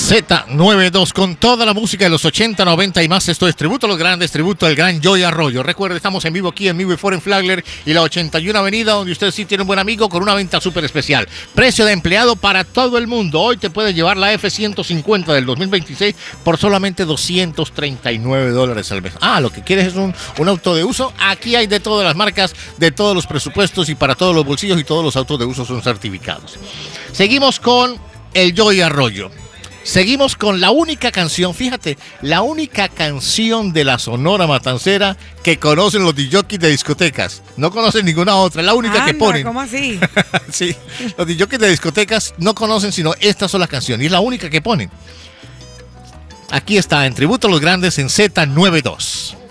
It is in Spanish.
Z92 con toda la música de los 80, 90 y más. Esto es Tributo a los Grandes, tributo al gran Joey Arroyo. Recuerde, estamos en vivo aquí en Vivo en Flagler y la 81 Avenida, donde usted sí tiene un buen amigo con una venta súper especial. Precio de empleado para todo el mundo. Hoy te puedes llevar la F-150 del 2026 por solamente $239 al mes. Lo que quieres es un auto de uso. Aquí hay de todas las marcas, de todos los presupuestos y para todos los bolsillos, y todos los autos de uso son certificados. Seguimos con el Joey Arroyo. Seguimos con la única canción, fíjate, la única canción de la Sonora Matancera que conocen los DJs de discotecas. No conocen ninguna otra, es la única que ponen. ¿Cómo así? Sí, los DJs de discotecas no conocen sino esta sola canción y es la única que ponen. Aquí está, en Tributo a los Grandes en Z92.